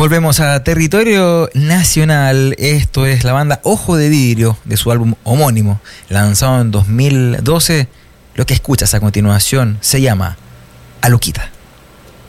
Volvemos a territorio nacional. Esto es la banda Ojo de Vidrio, de su álbum homónimo, lanzado en 2012. Lo que escuchas a continuación se llama Aluquita.